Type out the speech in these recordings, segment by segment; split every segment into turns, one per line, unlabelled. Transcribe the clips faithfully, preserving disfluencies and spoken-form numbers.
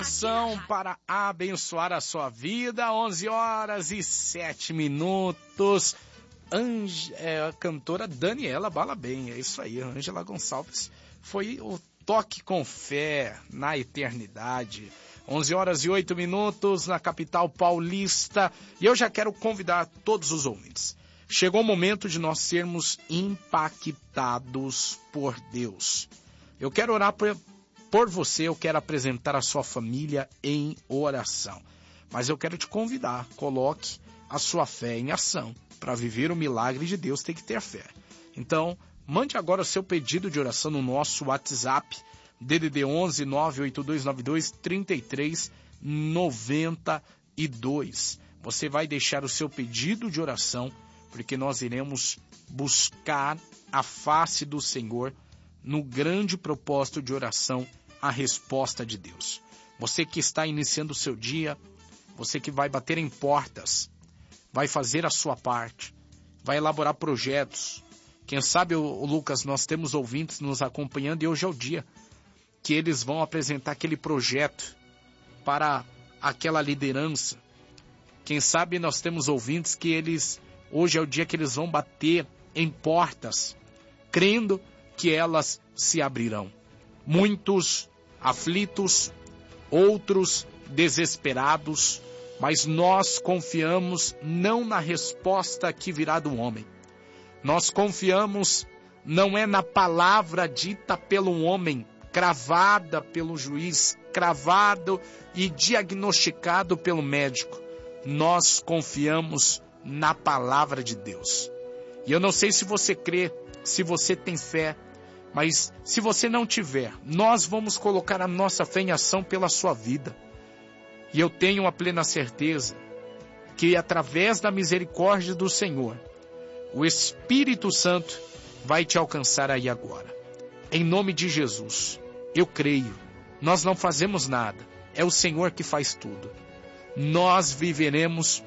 São para abençoar a sua vida, onze horas e sete minutos. Ange, é, a cantora Daniela Balabem, é isso aí, Ângela Gonçalves. Foi o toque com fé na eternidade. onze horas e oito minutos na capital paulista. E eu já quero convidar todos os ouvintes. Chegou o momento de nós sermos impactados por Deus. Eu quero orar por, por você, eu quero apresentar a sua família em oração. Mas eu quero te convidar, coloque a sua fé em ação. Para viver o milagre de Deus tem que ter fé. Então, mande agora o seu pedido de oração no nosso WhatsApp, D D D onze nove oito dois nove dois três três nove dois. Você vai deixar o seu pedido de oração, porque nós iremos buscar a face do Senhor no grande propósito de oração, a resposta de Deus. Você que está iniciando o seu dia, você que vai bater em portas, vai fazer a sua parte, vai elaborar projetos. Quem sabe, o Lucas, nós temos ouvintes nos acompanhando e hoje é o dia que eles vão apresentar aquele projeto para aquela liderança. Quem sabe nós temos ouvintes que eles, hoje é o dia que eles vão bater em portas, crendo que elas se abrirão. Muitos aflitos, outros desesperados, mas nós confiamos não na resposta que virá do homem. Nós confiamos não é na palavra dita pelo homem, cravada pelo juiz, cravado e diagnosticado pelo médico. Nós confiamos na palavra de Deus. E eu não sei se você crê, se você tem fé, mas se você não tiver, nós vamos colocar a nossa fé em ação pela sua vida. E eu tenho a plena certeza que através da misericórdia do Senhor, o Espírito Santo vai te alcançar aí agora. Em nome de Jesus, eu creio, nós não fazemos nada, é o Senhor que faz tudo. Nós viveremos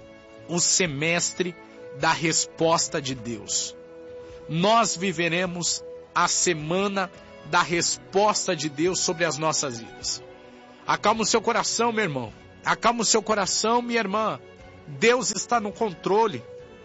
o semestre da resposta de Deus. Nós viveremos a semana da resposta de Deus sobre as nossas vidas. Acalma o seu coração, meu irmão. Acalma o seu coração, minha irmã. Deus está no controle.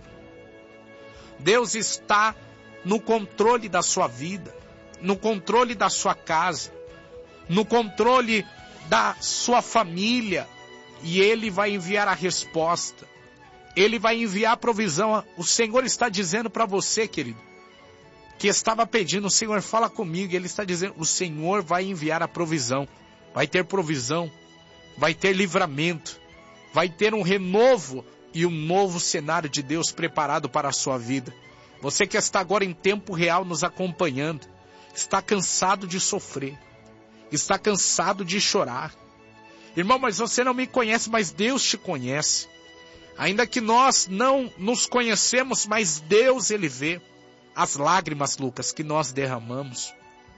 Deus está no controle da sua vida, no controle da sua casa, no controle da sua família. E Ele vai enviar a resposta. Ele vai enviar a provisão. O Senhor está dizendo para você, querido, que estava pedindo, o Senhor fala comigo. Ele está dizendo, o Senhor vai enviar a provisão. Vai ter provisão, vai ter livramento, vai ter um renovo e um novo cenário de Deus preparado para a sua vida. Você que está agora em tempo real nos acompanhando, está cansado de sofrer, está cansado de chorar. Irmão, mas você não me conhece, mas Deus te conhece. Ainda que nós não nos conhecemos, mas Deus, Ele vê as lágrimas, Lucas, que nós derramamos,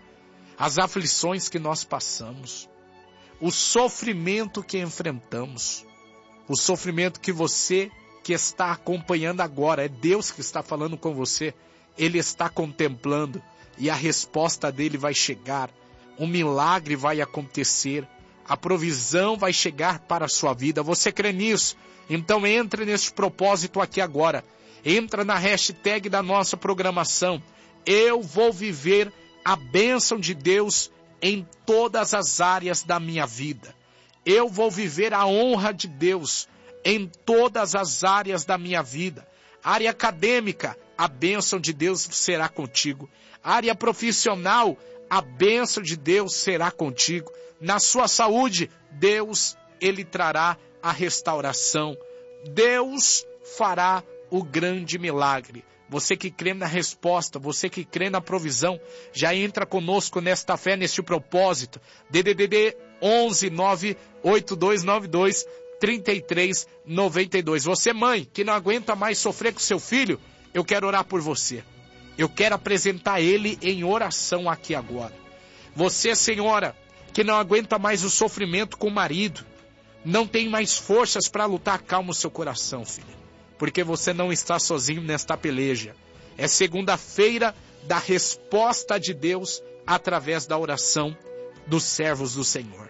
as aflições que nós passamos, o sofrimento que enfrentamos, o sofrimento que você que está acompanhando agora, é Deus que está falando com você, Ele está contemplando e a resposta dele vai chegar, um milagre vai acontecer, a provisão vai chegar para a sua vida. Você crê nisso? Então entre nesse propósito aqui agora, entra na hashtag da nossa programação, eu vou viver a bênção de Deus em todas as áreas da minha vida. Eu vou viver a honra de Deus em todas as áreas da minha vida. Área acadêmica, a bênção de Deus será contigo. Área profissional, a bênção de Deus será contigo. Na sua saúde, Deus, Ele trará a restauração. Deus fará o grande milagre. Você que crê na resposta, você que crê na provisão, já entra conosco nesta fé, neste propósito. D D D onze nove oito dois nove dois três três nove dois. Você, mãe, que não aguenta mais sofrer com seu filho, eu quero orar por você. Eu quero apresentar ele em oração aqui agora. Você, senhora, que não aguenta mais o sofrimento com o marido, não tem mais forças para lutar, calma o seu coração, filha. Porque você não está sozinho nesta peleja. É segunda-feira da resposta de Deus através da oração dos servos do Senhor.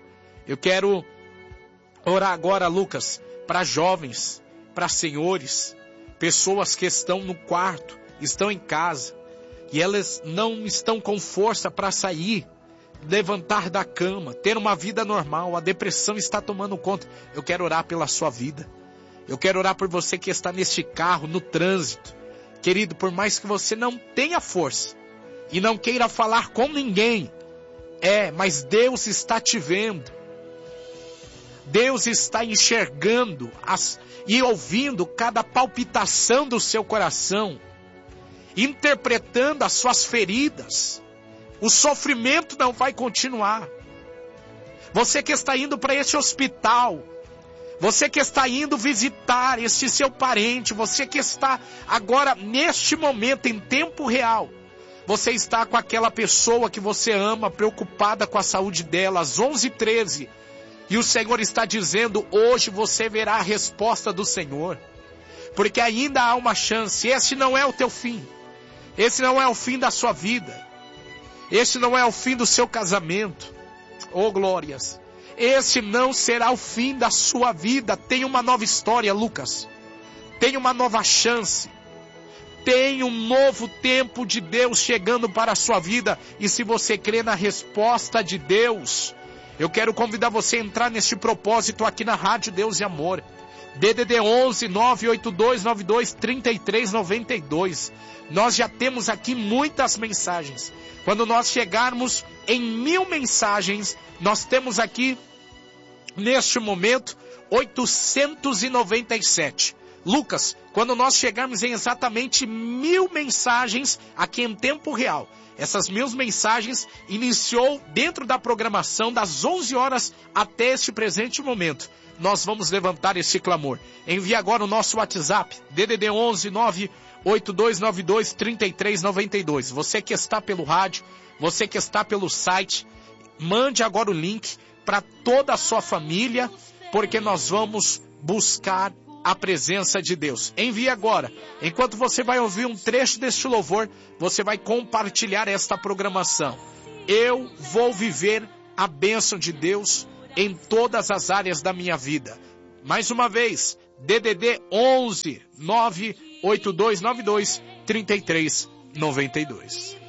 Eu quero orar agora, Lucas, para jovens, para senhores, pessoas que estão no quarto, estão em casa, e elas não estão com força para sair, levantar da cama, ter uma vida normal. A depressão está tomando conta. Eu quero orar pela sua vida. Eu quero orar por você que está neste carro, no trânsito. Querido, por mais que você não tenha força e não queira falar com ninguém, é, mas Deus está te vendo. Deus está enxergando as, e ouvindo cada palpitação do seu coração, interpretando as suas feridas. O sofrimento não vai continuar. Você que está indo para esse hospital, você que está indo visitar este seu parente, você que está agora, neste momento, em tempo real, você está com aquela pessoa que você ama, preocupada com a saúde dela, às onze e treze, e o Senhor está dizendo, hoje você verá a resposta do Senhor, porque ainda há uma chance. Esse não é o teu fim, esse não é o fim da sua vida, esse não é o fim do seu casamento, oh glórias, esse não será o fim da sua vida. Tem uma nova história, Lucas, tem uma nova chance, tem um novo tempo de Deus chegando para a sua vida. E se você crê na resposta de Deus, eu quero convidar você a entrar neste propósito aqui na Rádio Deus e Amor. D D D onze, nove oito dois nove dois, três três nove dois. Nós já temos aqui muitas mensagens. Quando nós chegarmos em mil mensagens, nós temos aqui, neste momento, oitocentos e noventa e sete. Lucas, quando nós chegarmos em exatamente mil mensagens aqui em tempo real, essas mil mensagens iniciou dentro da programação das onze horas até este presente momento. Nós vamos levantar este clamor. Envie agora o nosso WhatsApp, D D D onze, nove oito dois nove dois, três três nove dois. Você que está pelo rádio, você que está pelo site, mande agora o link para toda a sua família, porque nós vamos buscar a presença de Deus. Envie agora. Enquanto você vai ouvir um trecho deste louvor, você vai compartilhar esta programação. Eu vou viver a bênção de Deus em todas as áreas da minha vida. Mais uma vez, D D D onze, nove oito dois nove dois, três três nove dois.